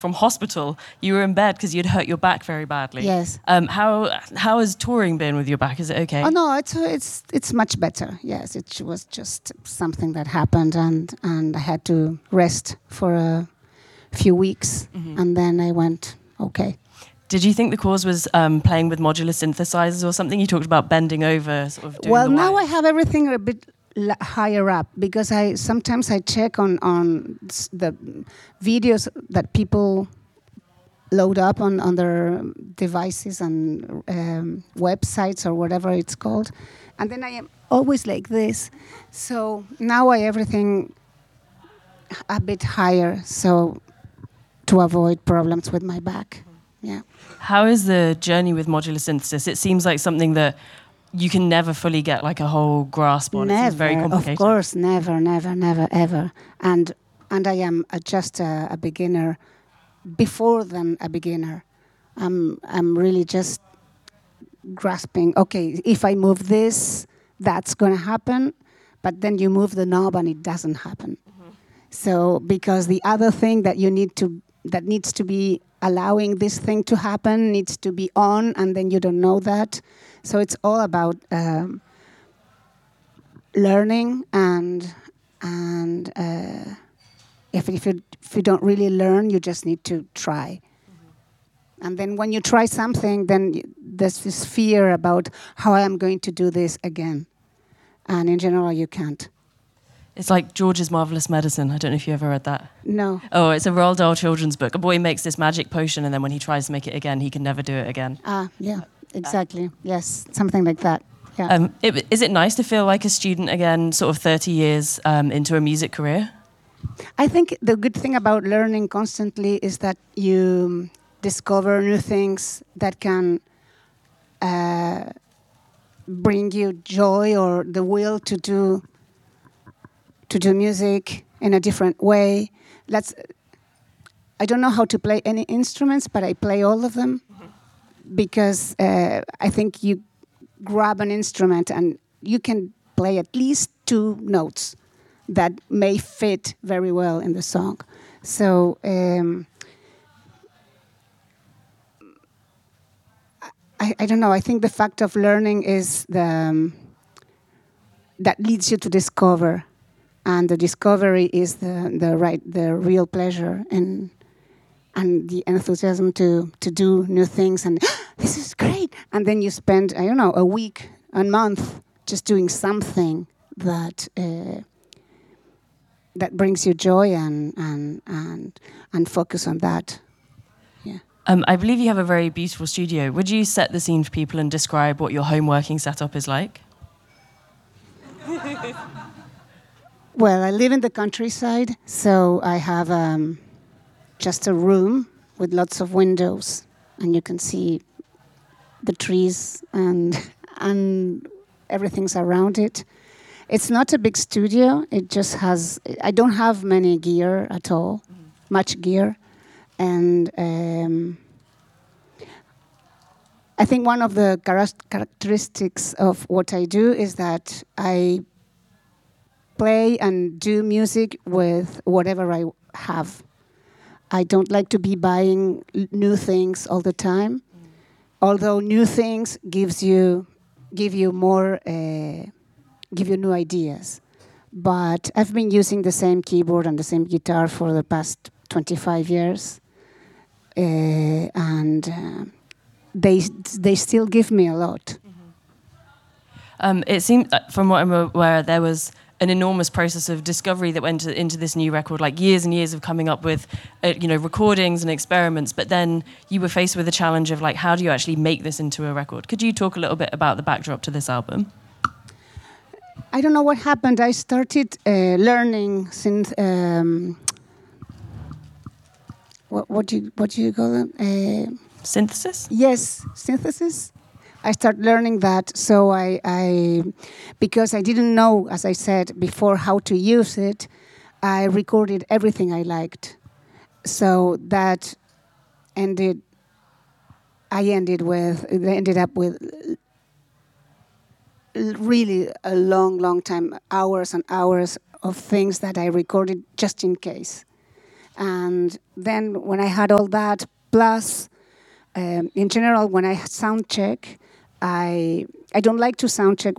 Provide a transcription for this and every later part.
from hospital. You were in bed because you'd hurt your back very badly. Yes. How has touring been with your back? Is it okay? Oh no, it's much better. Yes, it was just something that happened, and I had to rest for a few weeks, and then I went okay. Did you think the cause was playing with modular synthesizers or something? You talked about bending over, sort of doing Well, the now I wires. have everything a bit higher up because I sometimes check on the videos that people load up on their devices and websites or whatever it's called, and then I am always like this. So now I everything a bit higher, so to avoid problems with my back. Yeah. How is the journey with modular synthesis? It seems like something that you can never fully get like a whole grasp on. It seems very complicated. Of course, never, ever. And I am just a beginner, before than a beginner. I'm really just grasping. Okay, if I move this, that's going to happen. But then you move the knob and it doesn't happen. So because the other thing that needs to be allowing this thing to happen needs to be on, and then you don't know that. So it's all about learning, and if you don't really learn, you just need to try. And then when you try something, then there's this fear about how I am going to do this again. And in general, you can't. It's like George's Marvelous Medicine. I don't know if you ever read that. No. Oh, it's a Roald Dahl children's book. A boy makes this magic potion, and then when he tries to make it again, he can never do it again. Yeah, exactly. Yes, something like that. Yeah. Is it nice to feel like a student again, sort of 30 years into a music career? I think the good thing about learning constantly is that you discover new things that can bring you joy or the will to do music in a different way. I don't know how to play any instruments, but I play all of them because I think you grab an instrument and you can play at least 2 notes that may fit very well in the song. So I don't know. I think the fact of learning is that leads you to discover. And the discovery is the real pleasure and the enthusiasm to do new things, and this is great. And then you spend, I don't know, a week, a month just doing something that brings you joy and focus on that. Yeah. I believe you have a very beautiful studio. Would you set the scene for people and describe what your home working setup is like? Well, I live in the countryside, so I have just a room with lots of windows, and you can see the trees and everything's around it. It's not a big studio. It just has. I don't have many gear at all, much gear, and I think one of the characteristics of what I do is that I play and do music with whatever I have. I don't like to be buying new things all the time, although new things give you new ideas. But I've been using the same keyboard and the same guitar for the past 25 years, and they still give me a lot. It seems, from what I'm aware, there was an enormous process of discovery that went into this new record, like years and years of coming up with, recordings and experiments. But then you were faced with the challenge of, like, how do you actually make this into a record? Could you talk a little bit about the backdrop to this album? I don't know what happened. I started learning since what do you call it? Synthesis? Yes, synthesis. I started learning that, so I because I didn't know, as I said before, how to use it, I recorded everything I liked. So that ended up with really a long time, hours and hours of things that I recorded just in case. And then when I had all that, plus in general, when I sound check, I don't like to sound check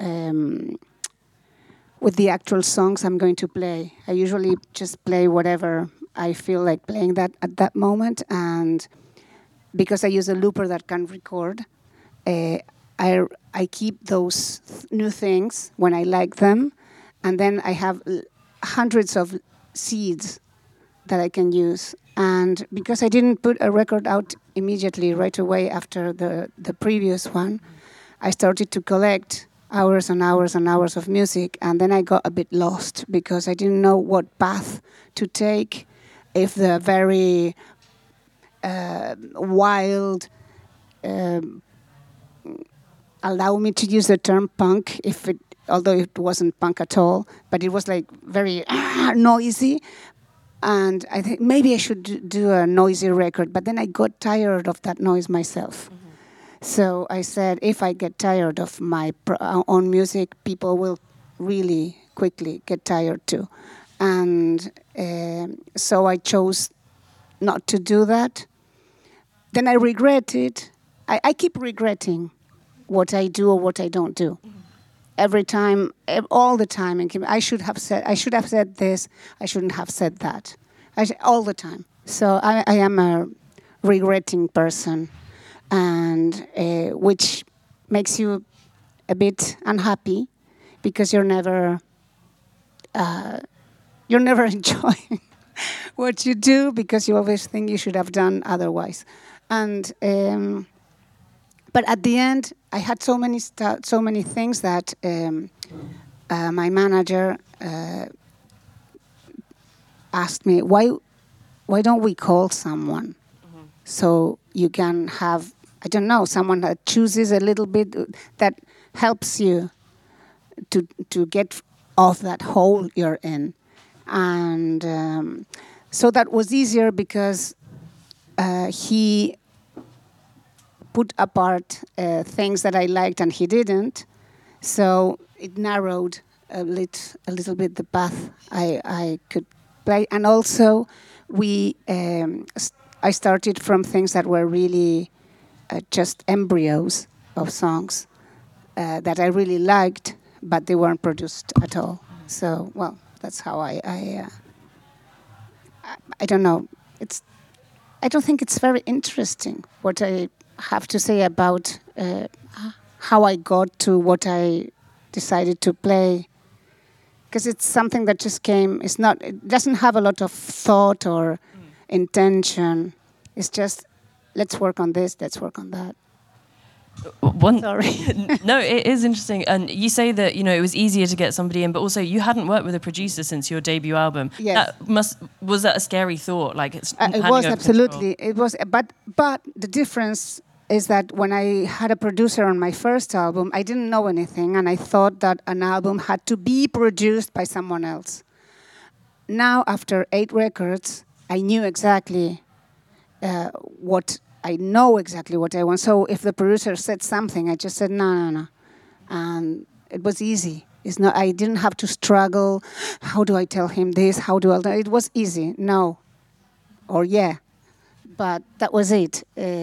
with the actual songs I'm going to play. I usually just play whatever I feel like playing that at that moment, and because I use a looper that can record, uh, I keep those new things when I like them, and then I have hundreds of seeds that I can use. And because I didn't put a record out immediately right away after the previous one, I started to collect hours and hours and hours of music, and then I got a bit lost because I didn't know what path to take. If the very wild, allow me to use the term punk, if it, although it wasn't punk at all, but it was like very noisy. And I think maybe I should do a noisy record, but then I got tired of that noise myself. So I said, if I get tired of my own music, people will really quickly get tired too. And so I chose not to do that. Then I regret it. I keep regretting what I do or what I don't do. Every time, all the time, I should have said this. I shouldn't have said that. All the time. So I am a regretting person, and which makes you a bit unhappy because you're never enjoying what you do because you always think you should have done otherwise. And but at the end, I had so many things that my manager asked me, why don't we call someone so you can have, I don't know, someone that chooses a little bit, that helps you to get off that hole you're in. And so that was easier because he put apart things that I liked and he didn't. So it narrowed a little bit the path I could play. And also I started from things that were really just embryos of songs that I really liked, but they weren't produced at all. So, well, that's how I don't know. I don't think it's very interesting what I have to say about how I got to what I decided to play, because it's something that just came. It doesn't have a lot of thought or intention. It's just, let's work on this, let's work on that. Sorry. No, it is interesting. And you say that, it was easier to get somebody in, but also you hadn't worked with a producer since your debut album. Yes. Was that a scary thought? Like it was absolutely. It was, but the difference is that when I had a producer on my first album, I didn't know anything, and I thought that an album had to be produced by someone else. Now, after 8 records, I knew exactly I know exactly what I want. So if the producer said something, I just said no. And it was easy. It's not. I didn't have to struggle. How do I tell him this? How do I? It was easy. No, or yeah, but that was it.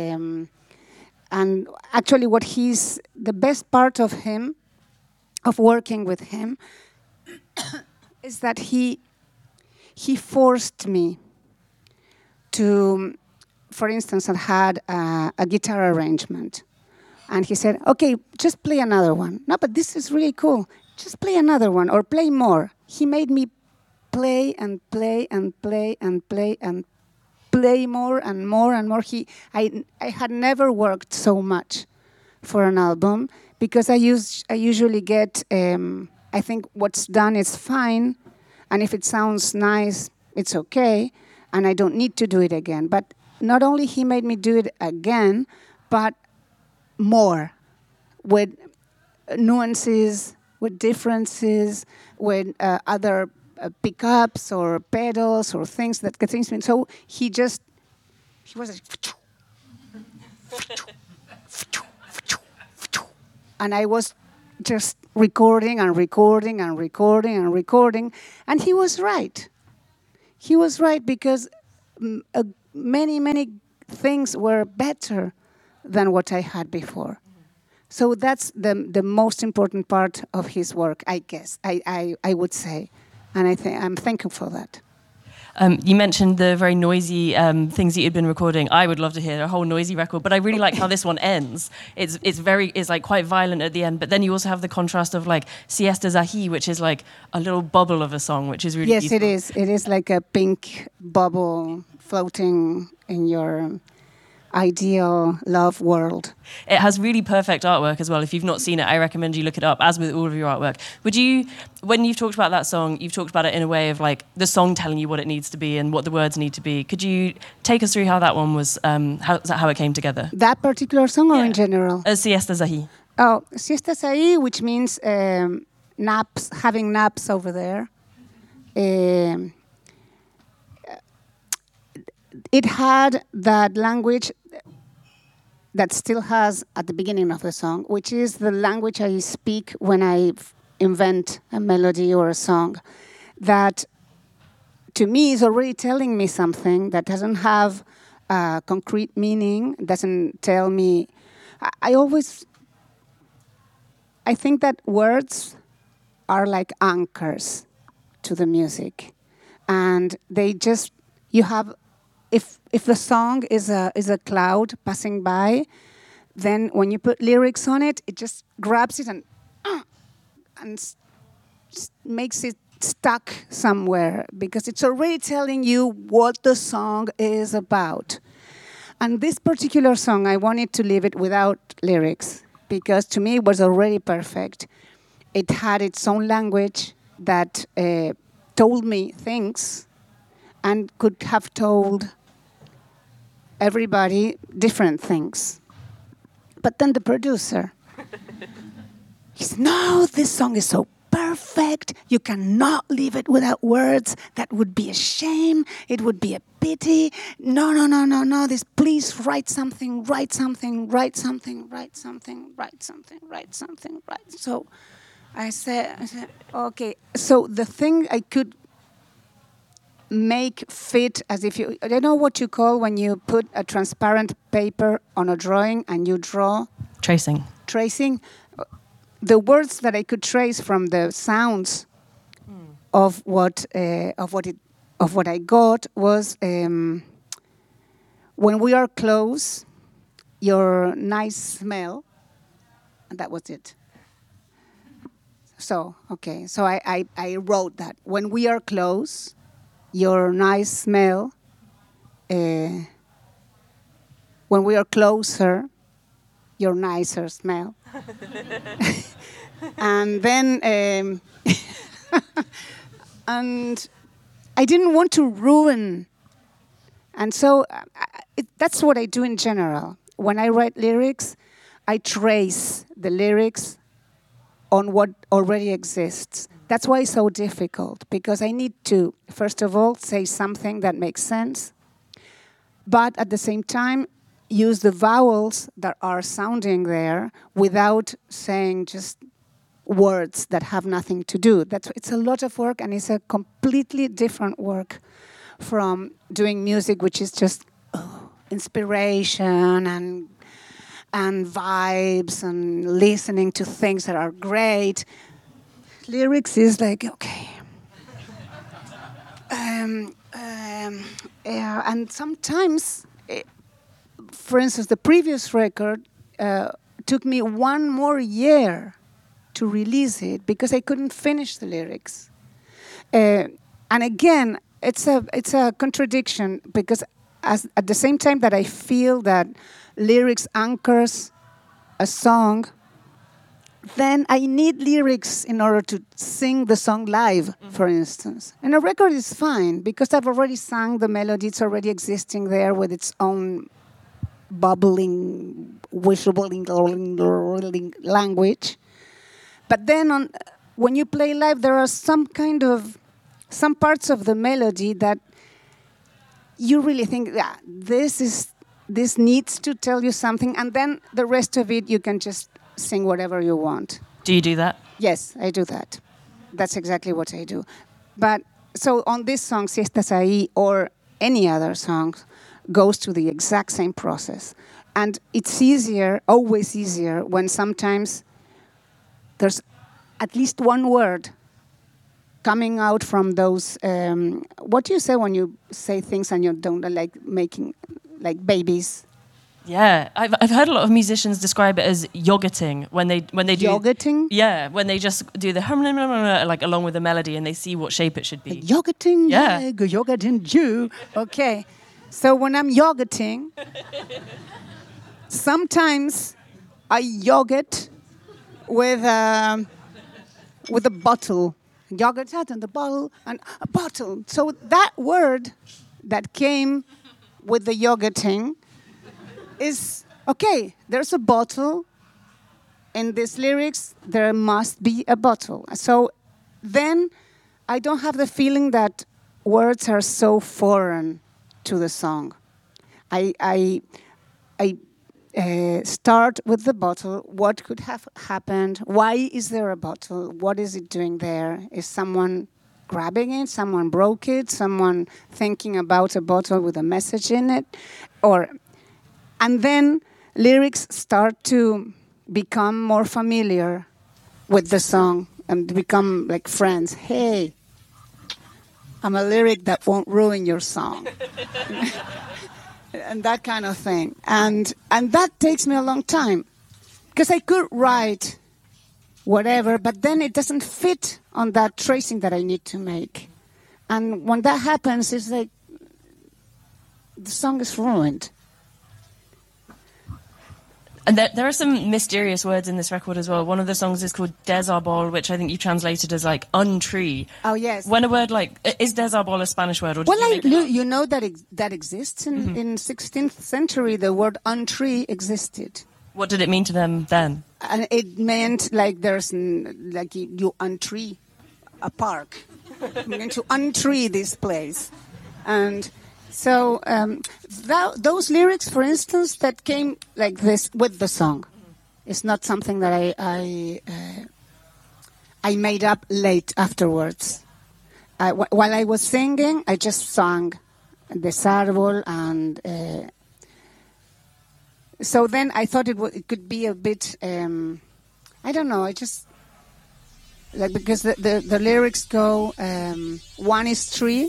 And actually, the best part of working with him, is that he forced me to. For instance, I had a guitar arrangement, and he said, "Okay, just play another one." No, but this is really cool. Just play another one, or play more. He made me play and play and play and play and play more and more and more. I had never worked so much for an album because I usually get. I think what's done is fine, and if it sounds nice, it's okay, and I don't need to do it again. But not only he made me do it again, but more, with nuances, with differences, with other pickups or pedals or things that get things. So he was like, and I was just recording and recording and recording and recording, and he was right. he was right because many things were better than what I had before. So that's the most important part of his work, I guess. I would say, and I'm thankful for that. You mentioned the very noisy things that you'd been recording. I would love to hear a whole noisy record, but I really like how this one ends. It's like quite violent at the end, but then you also have the contrast of like Siestas Ahi, which is like a little bubble of a song, which is really yes, beautiful. it is. It is like a pink bubble floating in your ideal love world. It has really perfect artwork as well. If you've not seen it, I recommend you look it up, as with all of your artwork. Would you, when you've talked about that song, you've talked about it in a way of like the song telling you what it needs to be and what the words need to be. Could you take us through how that one was, how it came together? That particular song or in general? Siestas Ahi. Oh, Siestas Ahí, which means naps, having naps over there. It had that language that still has at the beginning of the song, which is the language I speak when I invent a melody or a song, that to me is already telling me something that doesn't have a concrete meaning, doesn't tell me. I think that words are like anchors to the music, and they just, you have, if the song is a cloud passing by, then when you put lyrics on it, it just grabs it and makes it stuck somewhere because it's already telling you what the song is about. And this particular song, I wanted to leave it without lyrics because to me it was already perfect. It had its own language that told me things and could have told everybody different things. But then the producer, he said, no, this song is so perfect. You cannot leave it without words. That would be a shame. It would be a pity. No. Please write something. So I said, okay. So the thing I could make fit as if you, I don't know what you call when you put a transparent paper on a drawing and you draw. Tracing. The words that I could trace from the sounds of what I got was when we are close, your nice smell, and that was it. So okay, so I wrote that when we are close, your nice smell. When we are closer, your nicer smell. And then, and I didn't want to ruin. And so that's what I do in general. When I write lyrics, I trace the lyrics on what already exists. That's why it's so difficult, because I need to, first of all, say something that makes sense, but at the same time, use the vowels that are sounding there without saying just words that have nothing to do. It's a lot of work, and it's a completely different work from doing music, which is just inspiration and vibes and listening to things that are great. Lyrics is like, okay. And sometimes, for instance, the previous record took me 1 more year to release it because I couldn't finish the lyrics. And again, it's a contradiction because at the same time that I feel that lyrics anchors a song, then I need lyrics in order to sing the song live, for instance. And a record is fine because I've already sung the melody. It's already existing there with its own bubbling, whistling language. But then when you play live, there are some parts of the melody that you really think, yeah, this needs to tell you something. And then the rest of it, you can just sing whatever you want. Do you do that? Yes, I do that. That's exactly what I do. But So on this song, Si Estás Ahí, or any other song, goes through the exact same process. And it's easier, always easier, when sometimes there's at least one word coming out from those. What do you say when you say things and you don't like making like babies? Yeah, I've heard a lot of musicians describe it as yogurting when they do Yogurting? Yeah, when they just do the like along with the melody and they see what shape it should be. Yogurting? Yeah. Go yogurting you. Okay. So when I'm yogurting, sometimes I yogurt with a bottle. Yogurt out and the bottle and a bottle. So that word that came with the yogurting is okay. There's a bottle in these lyrics. There must be a bottle. So then I don't have the feeling that words are so foreign to the song. I start with the bottle. What could have happened? Why is there a bottle? What is it doing there? Is someone grabbing it? Someone broke it? Someone thinking about a bottle with a message in it? And then lyrics start to become more familiar with the song and become like friends. Hey, I'm a lyric that won't ruin your song. And that kind of thing. And that takes me a long time. Because I could write whatever, but then it doesn't fit on that tracing that I need to make. And when that happens, it's like the song is ruined. And there are some mysterious words in this record as well. One of the songs is called Desarbol, which I think you translated as like untree. Oh, yes. When a word like, is Desarbol a Spanish word? Or You know that that exists. In 16th century, the word untree existed. What did it mean to them then? And it meant like like you untree a park. I'm going to untree this place. And so those lyrics, for instance, that came like this with the song. It's not something that I made up late afterwards. While I was singing, I just sang Desarbol, and so then I thought it could be a bit, I don't know, I just, like, because the lyrics go, one is tree,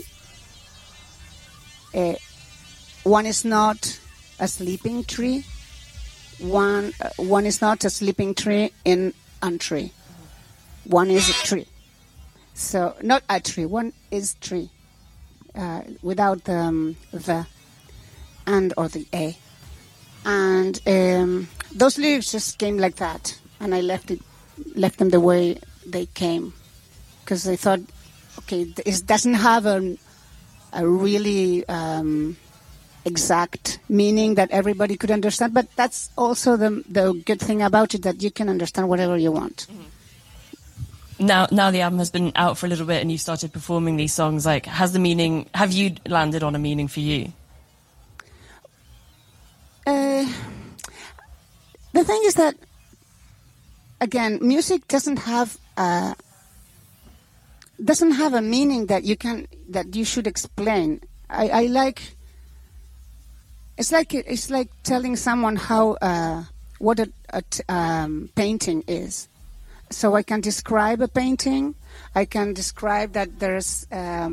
one is not a sleeping tree, one is not a sleeping tree in untree. One is a tree. So, not a tree, one is tree, without the and or the A. And those lyrics just came like that, and I left them the way they came, because I thought, okay, it doesn't have a really exact meaning that everybody could understand, but that's also the good thing about it, that you can understand whatever you want. Now the album has been out for a little bit, and you started performing these songs. Like, have you landed on a meaning for you? The thing is that, again, music doesn't have a meaning that you should explain. I like. It's like telling someone what a painting is. So I can describe a painting. I can describe that there's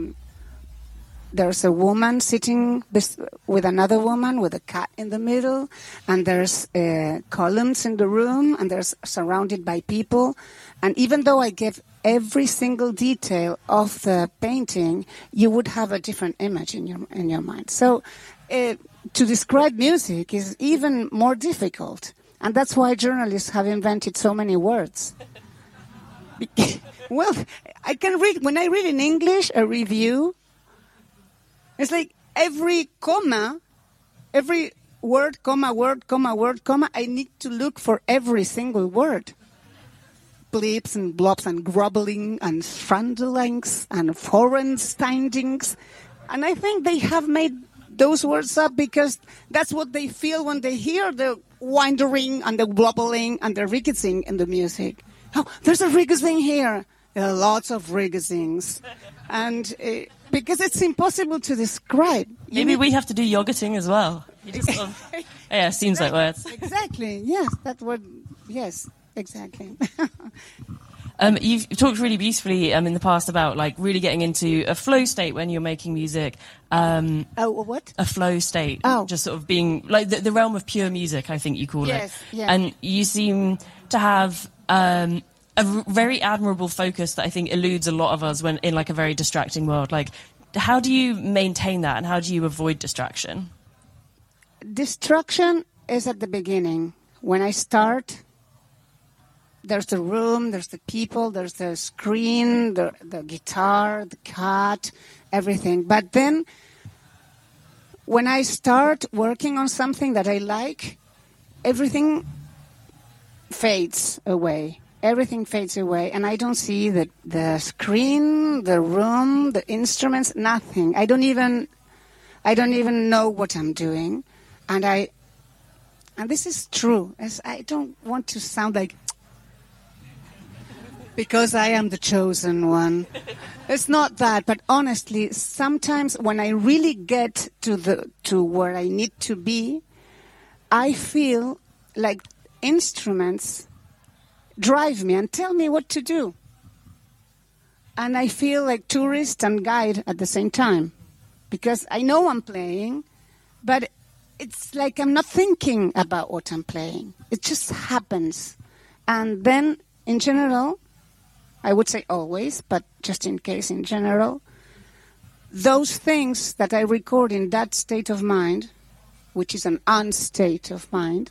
a woman sitting with another woman with a cat in the middle, and there's columns in the room, and there's surrounded by people. And even though I give every single detail of the painting, you would have a different image in your mind. So to describe music is even more difficult, and that's why journalists have invented so many words. Well, I can read, when I read in English a review, it's like every comma, every word, comma, I need to look for every single word. Blips and blobs and grubbling and frandlings and foreign standings. And I think they have made those words up because that's what they feel when they hear the wandering and the blobbling and the rigging in the music. Oh, there's a rigging here. There are lots of riggings. And because it's impossible to describe. Maybe we have to do yogating as well. You just sort of, yeah, seems like words. Exactly. Yes, that word. Yes, exactly. You've talked really beautifully in the past about like really getting into a flow state when you're making music. What? A flow state. Oh. Just sort of being like the realm of pure music, I think you call it. Yes. And you seem to have very admirable focus that I think eludes a lot of us when in like a very distracting world. Like, how do you maintain that and how do you avoid distraction? Distraction is at the beginning. When I start, there's the room, there's the people, there's the screen, the guitar, the cat, everything. But then when I start working on something that I like, everything fades away. Everything fades away, and I don't see the screen, the room, the instruments, nothing. I don't even know what I'm doing, and this is true. As I don't want to sound like because I am the chosen one. It's not that, but honestly, sometimes when I really get to where I need to be, I feel like instruments drive me and tell me what to do. And I feel like tourist and guide at the same time. Because I know I'm playing, but it's like I'm not thinking about what I'm playing. It just happens. And then, in general, I would say always, but just in case in general, those things that I record in that state of mind, which is an unstate of mind,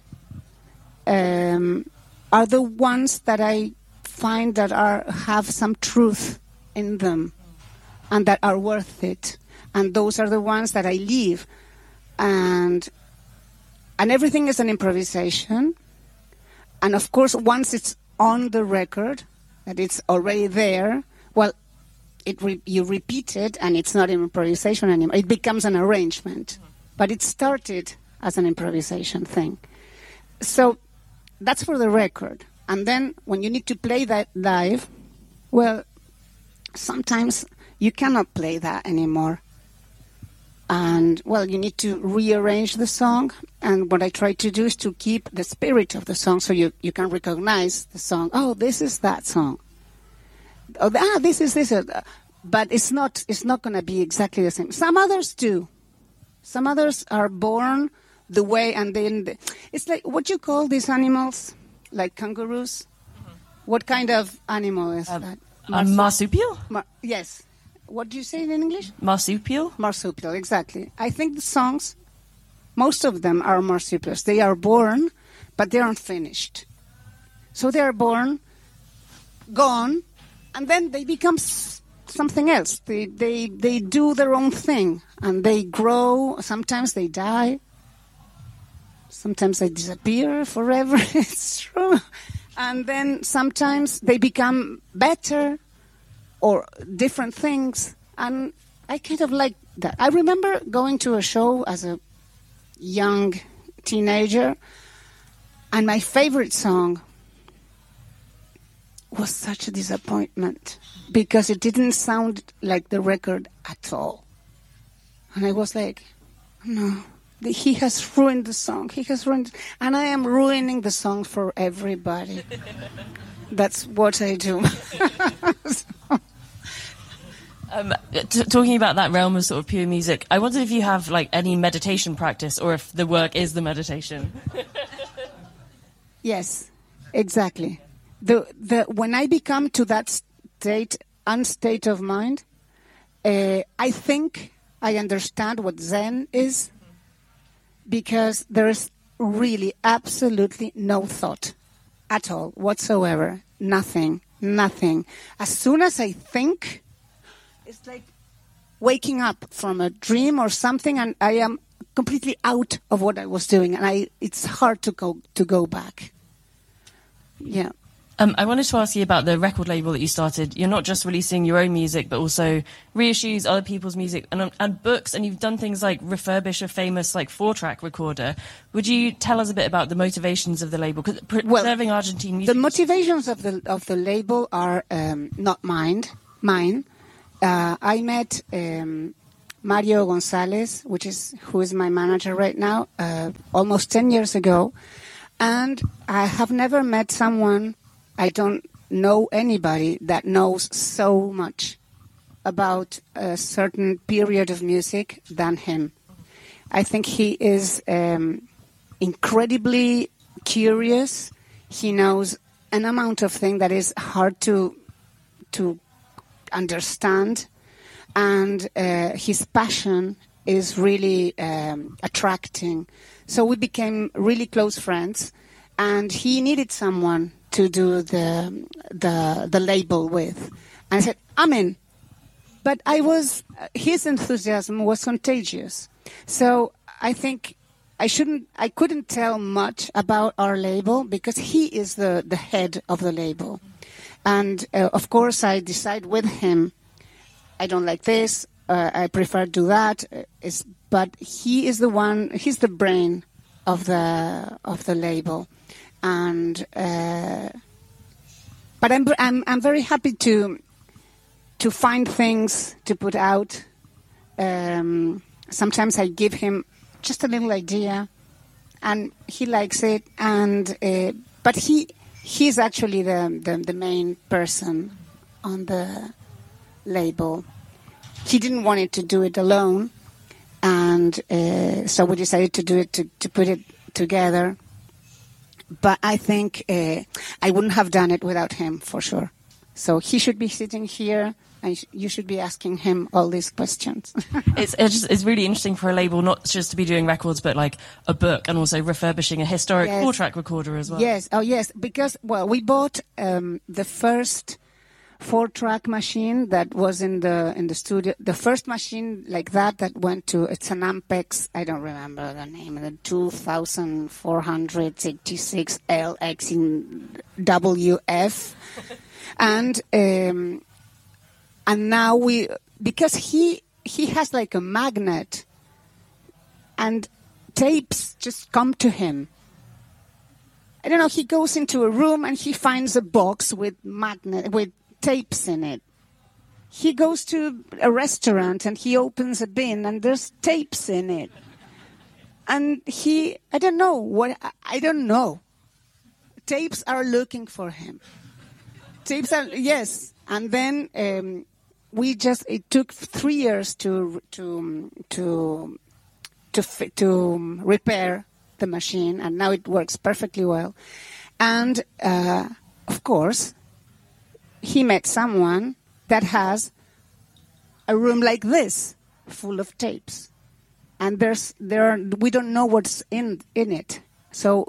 are the ones that I find that have some truth in them and that are worth it. And those are the ones that I leave. And everything is an improvisation. And of course, once it's on the record, that it's already there, well, you repeat it and it's not an improvisation anymore. It becomes an arrangement. But it started as an improvisation thing. So that's for the record. And then when you need to play that live, well, sometimes you cannot play that anymore. And, well, you need to rearrange the song. And what I try to do is to keep the spirit of the song so you can recognize the song. Oh, this is that song. Oh, this is this. But it's not going to be exactly the same. Some others do. Some others are born the way, and then it's like, what you call these animals, like kangaroos? Mm-hmm. What kind of animal is that? Marsupial? Yes. What do you say in English? Marsupial? Marsupial, exactly. I think the songs, most of them are marsupials. They are born, but they aren't finished. So they are born, gone, and then they become something else. They do their own thing, and they grow. Sometimes they die. Sometimes they disappear forever. It's true. And then sometimes they become better or different things. And I kind of like that. I remember going to a show as a young teenager, and my favorite song was such a disappointment because it didn't sound like the record at all. And I was like, no. He has ruined the song. He has ruined, and I am ruining the song for everybody. That's what I do. Talking about that realm of sort of pure music, I wonder if you have like any meditation practice, or if the work is the meditation. Yes, exactly. When I become to that unstate of mind, I think I understand what Zen is. Because there is really absolutely no thought at all whatsoever. Nothing. As soon as I think, it's like waking up from a dream or something, and I am completely out of what I was doing, and it's hard to go back. Yeah. I wanted to ask you about the record label that you started. You're not just releasing your own music, but also reissues other people's music and books, and you've done things like refurbish a famous like 4-track recorder. Would you tell us a bit about the motivations of the label? Because preserving Argentine music. The motivations of the label are not mine. I met Mario Gonzalez, who is my manager right now, almost 10 years ago. And I have never met someone, I don't know anybody that knows so much about a certain period of music than him. I think he is incredibly curious. He knows an amount of things that is hard to understand. And his passion is really attracting. So we became really close friends, and he needed someone to do the label with. And I said, I'm in. But his enthusiasm was contagious. So I think I couldn't tell much about our label because he is the head of the label. And of course I decide with him, I don't like this, I prefer to do that. But he is the one, he's the brain of the label. And but I'm very happy to find things to put out. Sometimes I give him just a little idea, and he likes it. And but he's actually the main person on the label. He didn't want it to do it alone, and so we decided to do it to put it together. But I think I wouldn't have done it without him for sure. So he should be sitting here, and you should be asking him all these questions. It's really interesting for a label not just to be doing records, but like a book, and also refurbishing a historic 4-track recorder as well. Yes, because we bought the first 4-track machine that was in the studio. The first machine like that went to, it's an Ampex, I don't remember the name, the 2486 LX in WF. And now because he has like a magnet, and tapes just come to him. I don't know, he goes into a room and he finds a box with tapes in it. He goes to a restaurant and he opens a bin and there's tapes in it. And I don't know. Tapes are looking for him. Yes. And then it took 3 years to repair the machine, and now it works perfectly well. And of course, he met someone that has a room like this, full of tapes, and we don't know what's in it. So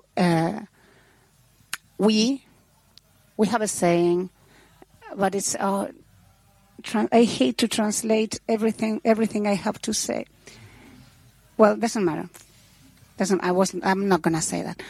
we have a saying, but it's I hate to translate everything I have to say. Well, it doesn't matter. I'm not gonna say that.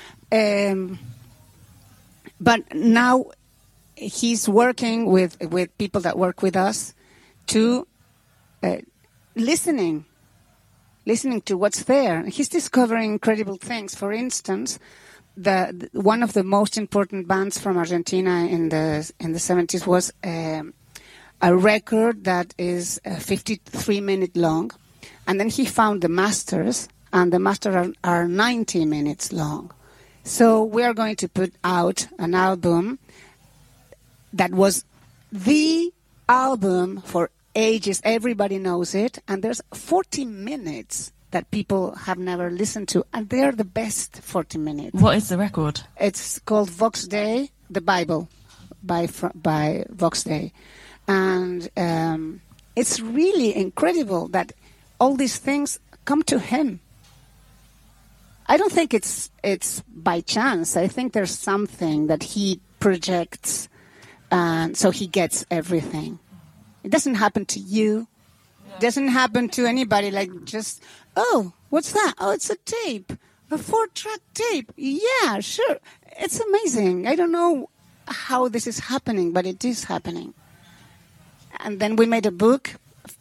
But now he's working with people that work with us to listening to what's there. He's discovering incredible things. For instance, one of the most important bands from Argentina in the 70s was a record that is 53 minutes long, and then he found the masters, and the masters are 90 minutes long. So we are going to put out an album that was the album for ages. Everybody knows it. And there's 40 minutes that people have never listened to. And they're the best 40 minutes. What is the record? It's called Vox Dei, the Bible, by Vox Dei. And it's really incredible that all these things come to him. I don't think it's by chance. I think there's something that he projects, and so he gets everything. It doesn't happen to you. It doesn't happen to anybody, like just, oh, what's that? Oh, it's a tape, a 4-track tape. Yeah, sure. It's amazing. I don't know how this is happening, but it is happening. And then we made a book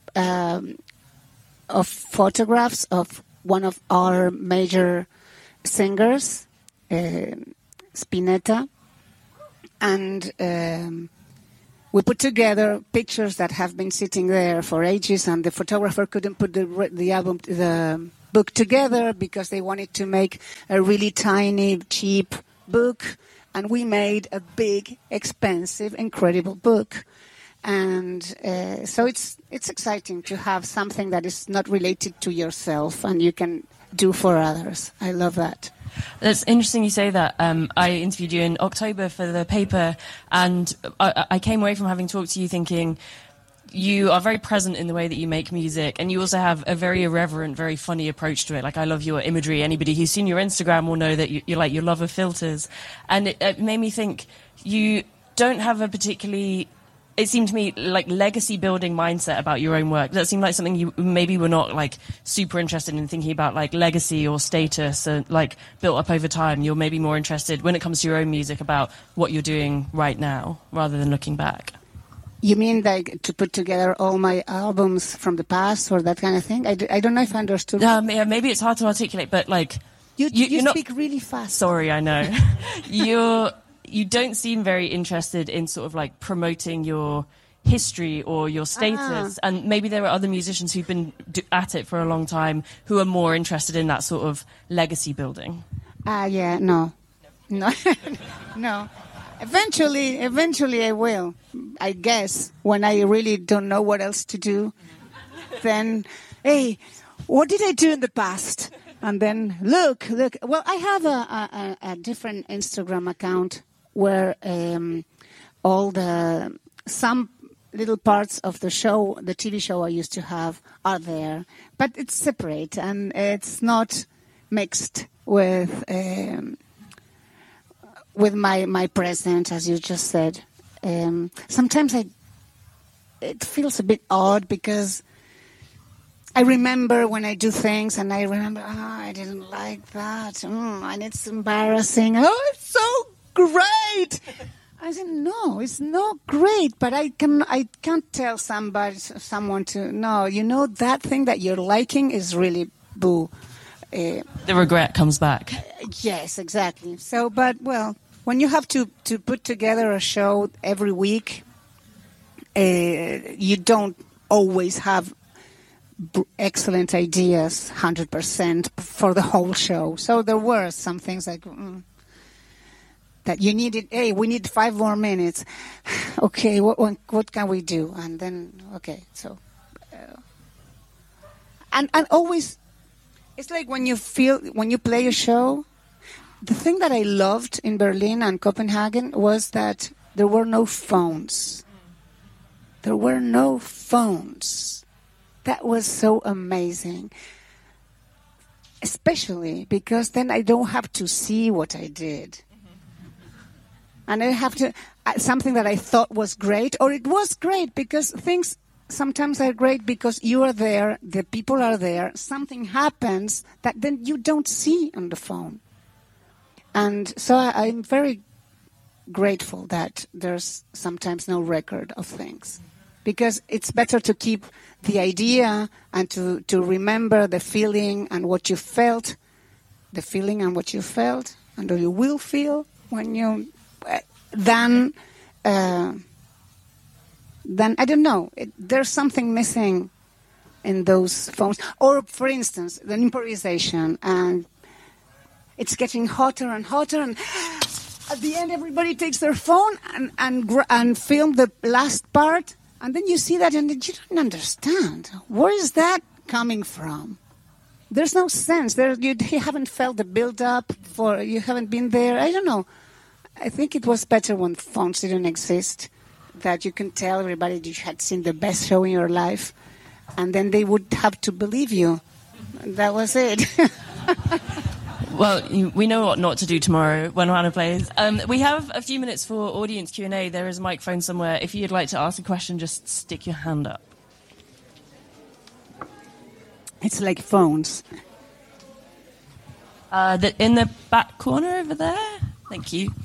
of photographs of one of our major singers, Spinetta, and we put together pictures that have been sitting there for ages, and the photographer couldn't put the book together because they wanted to make a really tiny, cheap book, and we made a big, expensive, incredible book. And so it's exciting to have something that is not related to yourself and you can do for others. I love that. That's interesting you say that. I interviewed you in October for the paper, and I came away from having talked to you thinking you are very present in the way that you make music, and you also have a very irreverent, very funny approach to it. Like, I love your imagery. Anybody who's seen your Instagram will know that you're like, your love of filters. And it made me think you don't have a particularly... It seemed to me like legacy building mindset about your own work. That seemed like something you maybe were not like super interested in thinking about, like legacy or status and like built up over time. You're maybe more interested when it comes to your own music about what you're doing right now rather than looking back. You mean like to put together all my albums from the past or that kind of thing? I don't know if I understood. Yeah, maybe it's hard to articulate, but like... You speak really fast. Sorry, I know. You don't seem very interested in sort of like promoting your history or your status. And maybe there are other musicians who've been at it for a long time who are more interested in that sort of legacy building. Yeah, no. No. Eventually I will. I guess when I really don't know what else to do, then, hey, what did I do in the past? And then look. Well, I have a different Instagram account where some little parts of the show, the TV show I used to have, are there. But it's separate and it's not mixed with my present, as you just said. Sometimes it feels a bit odd because I remember when I do things and I remember, I didn't like that. And it's embarrassing. Oh, it's so great. I said, no, it's not great, but I can't tell someone to, no, that thing that you're liking is really boo. The regret comes back. Yes, exactly. So, but, well, when you have to put together a show every week, you don't always have excellent ideas 100% for the whole show. So there were some things like... that you needed, hey, we need 5 more minutes. Okay, what can we do? And then, okay, so... and always, it's like when you play a show, the thing that I loved in Berlin and Copenhagen was that there were no phones. There were no phones. That was so amazing. Especially because then I don't have to see what I did. And I have to, something that I thought was great, or it was great, because things sometimes are great because you are there, the people are there, something happens that then you don't see on the phone. And so I'm very grateful that there's sometimes no record of things. Because it's better to keep the idea and to remember the feeling and what you felt, and what you will feel when you... Then I don't know. There's something missing in those phones. Or, for instance, the improvisation, and it's getting hotter and hotter, and at the end, everybody takes their phone and film the last part, and then you see that, and you don't understand. Where is that coming from? There's no sense. You haven't felt the build-up. You haven't been there. I don't know. I think it was better when phones didn't exist, that you can tell everybody you had seen the best show in your life, and then they would have to believe you. That was it. Well, we know what not to do tomorrow when Juana plays. We have a few minutes for audience Q&A. There is a microphone somewhere. If you'd like to ask a question, just stick your hand up. It's like phones. In the back corner over there. Thank you.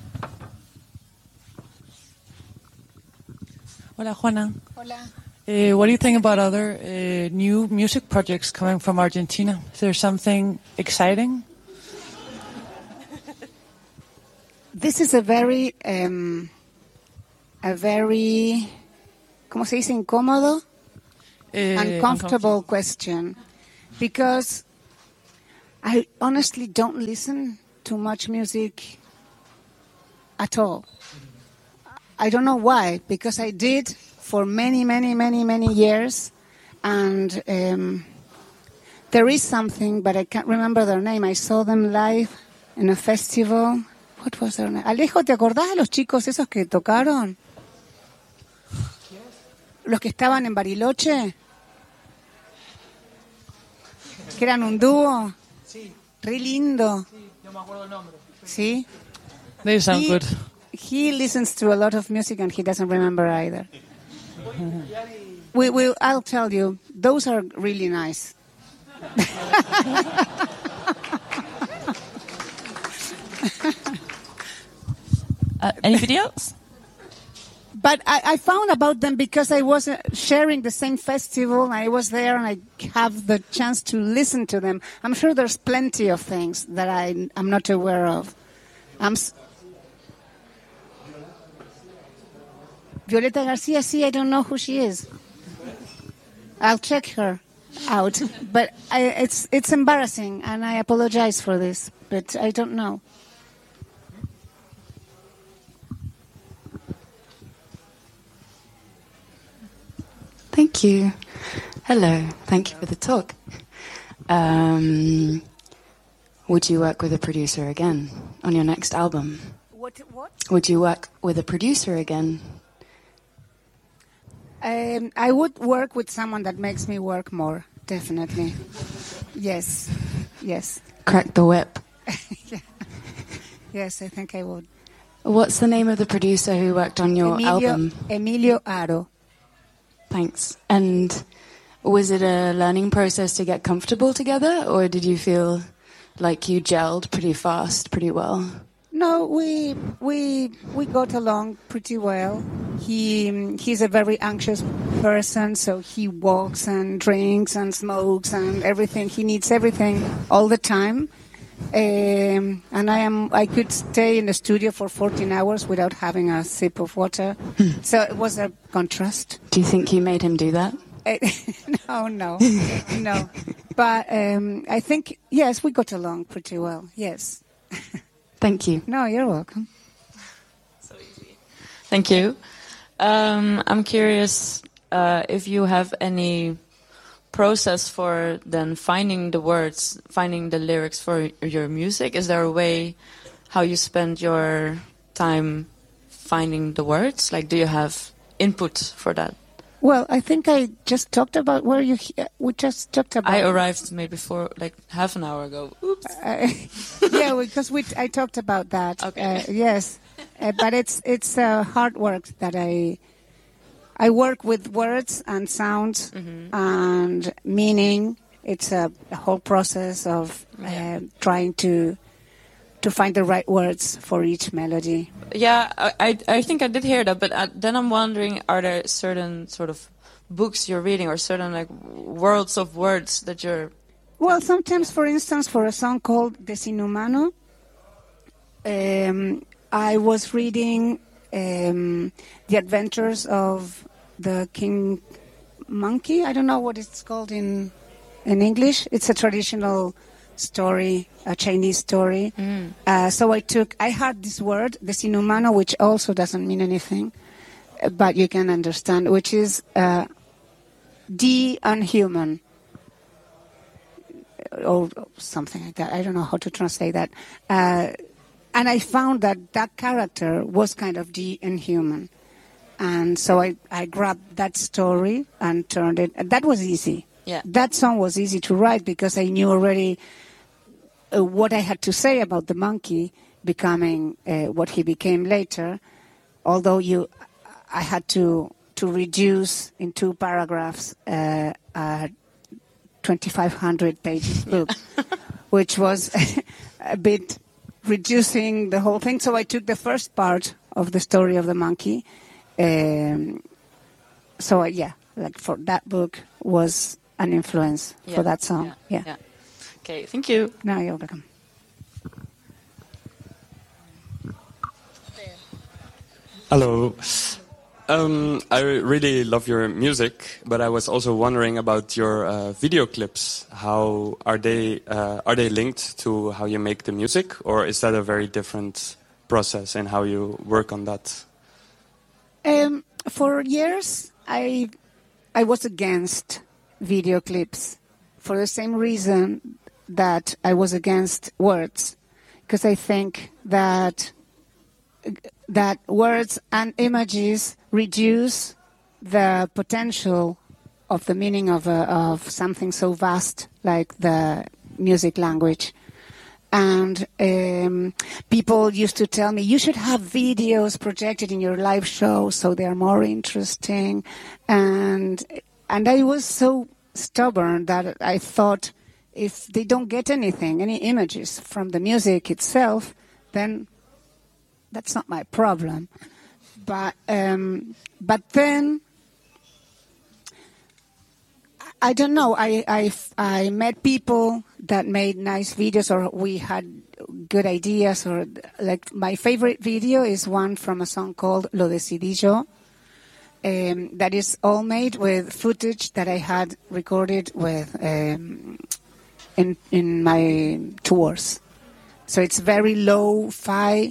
Hola, Juana. Hola. What do you think about other new music projects coming from Argentina? Is there something exciting? This is a very a very, ¿cómo se dice? Incómodo? Uncomfortable question. Because I honestly don't listen to much music at all. I don't know why, because I did for many, many, many, many years. And there is something, but I can't remember their name. I saw them live in a festival. What was their name? Alejo, ¿te acordás de los chicos esos que tocaron? Los que estaban en Bariloche. Que eran un dúo. Sí. Re lindo. Sí, no me acuerdo el nombre. ¿Sí? They sound good. He listens to a lot of music and he doesn't remember either. I'll tell you, those are really nice. Anybody else? But I found about them because I was sharing the same festival. And I was there and I have the chance to listen to them. I'm sure there's plenty of things that I'm not aware of. Violeta Garcia, see, I don't know who she is. I'll check her out. But it's embarrassing, and I apologize for this, but I don't know. Thank you. Hello. Thank you for the talk. Would you work with a producer again on your next album? What? Would you work with a producer again? I would work with someone that makes me work more, definitely. Yes. Crack the whip. Yeah. Yes, I think I would. What's the name of the producer who worked on your album? Emilio Aro. Thanks. And was it a learning process to get comfortable together, or did you feel like you gelled pretty fast, pretty well? No, we got along pretty well. He's a very anxious person, so he walks and drinks and smokes and everything. He needs everything all the time. And I could stay in the studio for 14 hours without having a sip of water. So it was a contrast. Do you think you made him do that? No. But I think, yes, we got along pretty well, yes. Thank you. No, you're welcome. So easy. Thank you. I'm curious if you have any process for then finding the words, finding the lyrics for your music. Is there a way how you spend your time finding the words? Like, do you have input for that? Well, I think I just talked about we just talked about. I arrived maybe for like half an hour ago. Oops. Yeah, because I talked about that. Okay. Yes, but it's hard work that I work with words and sounds and meaning. It's a whole process of trying to find the right words for each melody. Yeah, I think I did hear that, but then I'm wondering, are there certain sort of books you're reading or certain like worlds of words that you're... Well, sometimes, for instance, for a song called Desinhumano, I was reading The Adventures of the King Monkey. I don't know what it's called in English. It's a traditional story, a Chinese story. So I heard this word, Desinhumano, which also doesn't mean anything, but you can understand, which is de-unhuman, or something like that. I don't know how to translate that. And I found that character was kind of de-inhuman. And so I grabbed that story and turned it. That was easy. Yeah. That song was easy to write because I knew already what I had to say about the monkey becoming what he became later. Although I had to reduce in 2 paragraphs a 2,500 pages book, which was a bit reducing the whole thing. So I took the first part of the story of the monkey. Like for that book was an influence for that song. Yeah. Okay, thank you. No, you're welcome. Hello. I really love your music, but I was also wondering about your video clips. How are they linked to how you make the music, or is that a very different process in how you work on that? For years, I was against video clips for the same reason that I was against words, because I think that words and images reduce the potential of the meaning of something so vast like the music language. And people used to tell me, you should have videos projected in your live show so they are more interesting. And I was so stubborn that I thought if they don't get anything, any images from the music itself, then that's not my problem. But then I don't know. I met people that made nice videos, or we had good ideas. Or like my favorite video is one from a song called Lo Decidí Yo. That is all made with footage that I had recorded with in my tours. So it's very low-fi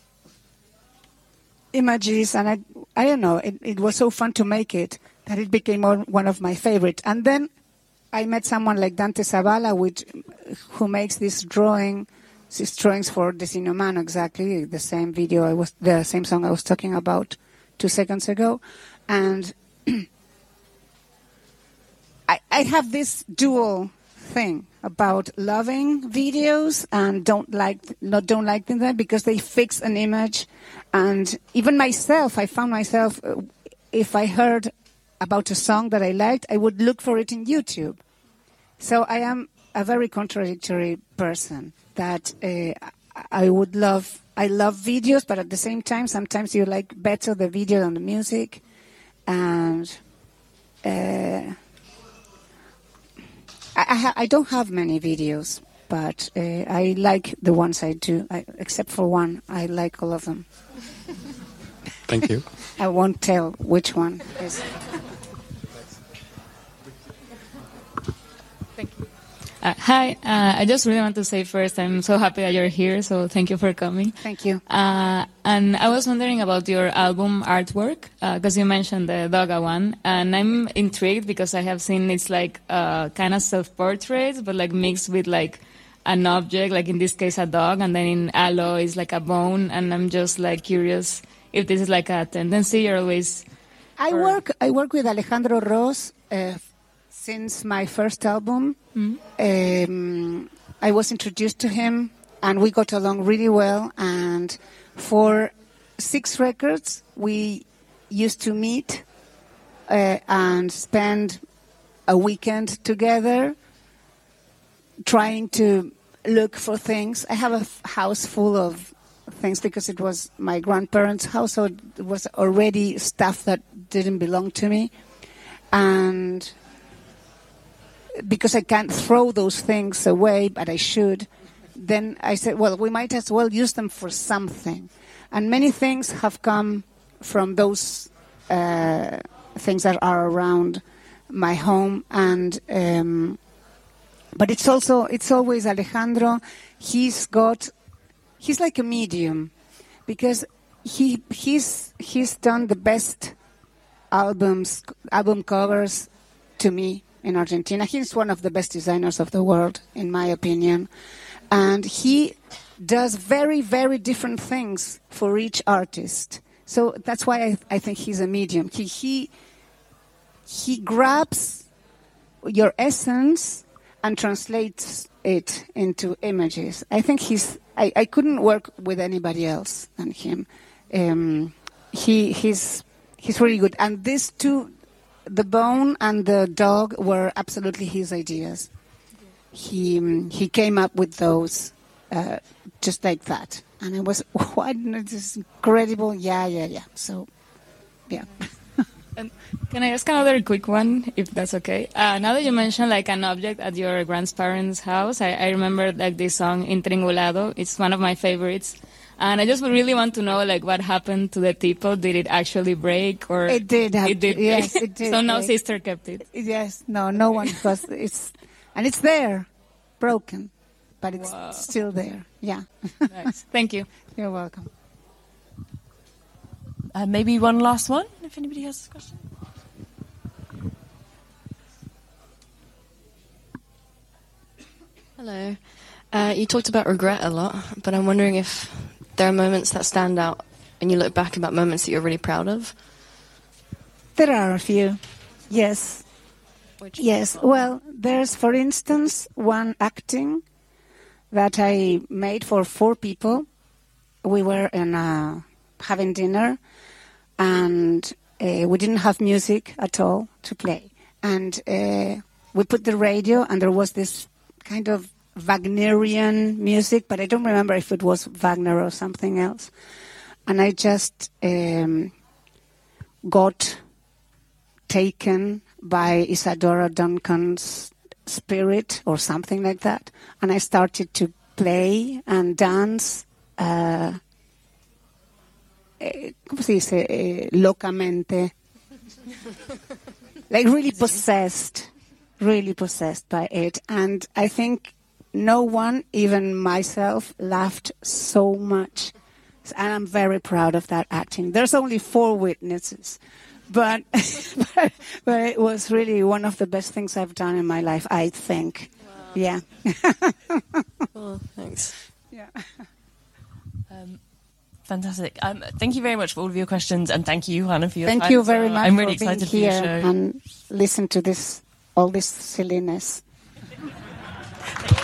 images, and I don't know. It was so fun to make it that it became one of my favorite. And then I met someone like Dante Zavala, who makes these drawings for Destino Humano, exactly the same the same song I was talking about 2 seconds ago, and I have this dual thing about loving videos and don't like them because they fix an image, and even myself, I found myself if I heard about a song that I liked, I would look for it in YouTube. So I am a very contradictory person. That I love videos, but at the same time, sometimes you like better the video than the music, and I don't have many videos, but I like the ones I do. Except for one, I like all of them. Thank you. I won't tell which one is. Hi, I just really want to say first, I'm so happy that you're here, so thank you for coming. Thank you. And I was wondering about your album artwork, because you mentioned the Doga one, and I'm intrigued because I have seen it's like kind of self-portraits, but like mixed with like an object, like in this case a dog, and then in Aloe is like a bone, and I'm just like curious if this is like a tendency you're always... I work with Alejandro Ros since my first album. I was introduced to him, and we got along really well. And for 6 records, we used to meet and spend a weekend together trying to look for things. I have a house full of things because it was my grandparents' house, so it was already stuff that didn't belong to me. And because I can't throw those things away, but I should, then I said, well, we might as well use them for something. And many things have come from those things that are around my home. And but it's always Alejandro. He's like a medium, because he's done the best album covers to me in Argentina. He's one of the best designers of the world, in my opinion. And he does very, very different things for each artist. So that's why I think he's a medium. He grabs your essence and translates it into images. I think I couldn't work with anybody else than him. He's really good. And these two, the bone and the dog, were absolutely his ideas. He came up with those just like that, and I was, what? This is incredible. Yeah. So, yeah. Can I ask another quick one, if that's okay? Now that you mentioned like an object at your grandparents' house, I remember like this song Intringulado. It's one of my favorites. And I just really want to know like what happened to the tipo. Did it actually break or It did. It did. Yes, it did. So no break. sister kept it. Yes, no one, because it's there, broken, but it's still there. Yeah. Nice. Thank you. You're welcome. Maybe one last one, if anybody has a question. Hello. You talked about regret a lot, but I'm wondering if there are moments that stand out and you look back about moments that you're really proud of? There are a few, yes. Which Yes, well, there's, for instance, one acting that I made for 4 people. We were having dinner, and we didn't have music at all to play. And we put the radio, and there was this kind of Wagnerian music, but I don't remember if it was Wagner or something else. And I just got taken by Isadora Duncan's spirit or something like that. And I started to play and dance, ¿cómo se dice? Locamente. Like really possessed by it. And I think no one, even myself, laughed so much. And I'm very proud of that acting. There's only 4 witnesses. But it was really one of the best things I've done in my life, I think. Wow. Yeah. Well, thanks. Yeah. Fantastic. Thank you very much for all of your questions, and thank you, Hannah, for your time. Thank you very much I'm really for being excited for your here show. and listen to all this silliness.